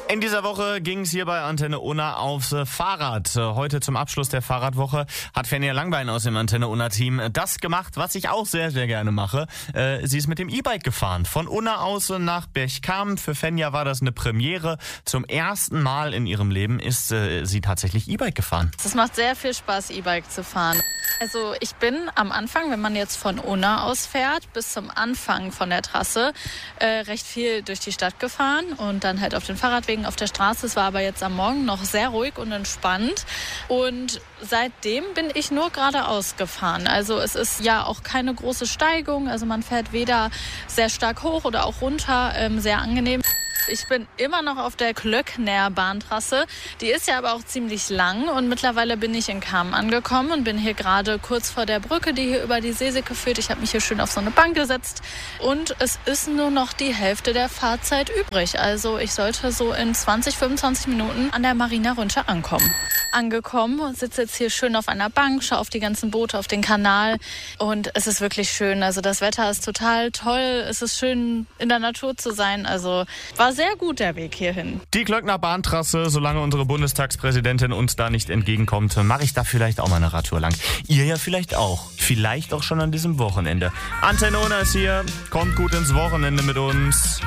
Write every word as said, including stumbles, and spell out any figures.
In dieser Woche ging es hier bei Antenne Unna aufs Fahrrad. Heute zum Abschluss der Fahrradwoche hat Fenja Langbein aus dem Antenne Unna Team das gemacht, was ich auch sehr, sehr gerne mache. Sie ist mit dem E-Bike gefahren. Von Unna aus nach Berchtesgaden. Für Fenja war das eine Premiere. Zum ersten Mal in ihrem Leben ist sie tatsächlich E-Bike gefahren. Es macht sehr viel Spaß, E-Bike zu fahren. Also ich bin am Anfang, wenn man jetzt von Unna aus fährt, bis zum Anfang von der Trasse äh, recht viel durch die Stadt gefahren und dann halt auf den Fahrradwegen auf der Straße. Es war aber jetzt am Morgen noch sehr ruhig und entspannt und seitdem bin ich nur geradeaus gefahren. Also es ist ja auch keine große Steigung, also man fährt weder sehr stark hoch oder auch runter, ähm, sehr angenehm. Ich bin immer noch auf der Klöckner Bahntrasse. Die ist ja aber auch ziemlich lang und mittlerweile bin ich in Cham angekommen und bin hier gerade kurz vor der Brücke, die hier über die Seesecke führt. Ich habe mich hier schön auf so eine Bank gesetzt und es ist nur noch die Hälfte der Fahrzeit übrig. Also ich sollte so in zwanzig, fünfundzwanzig Minuten an der Marina Rünsche ankommen. Angekommen und sitze jetzt hier schön auf einer Bank, schaue auf die ganzen Boote, auf den Kanal und es ist wirklich schön. Also das Wetter ist total toll, es ist schön in der Natur zu sein. Also war sehr gut der Weg hierhin. Die Klöckner Bahntrasse, solange unsere Bundestagspräsidentin uns da nicht entgegenkommt, mache ich da vielleicht auch mal eine Radtour lang. Ihr ja vielleicht auch. Vielleicht auch schon an diesem Wochenende. Antenne Unna ist hier, kommt gut ins Wochenende mit uns.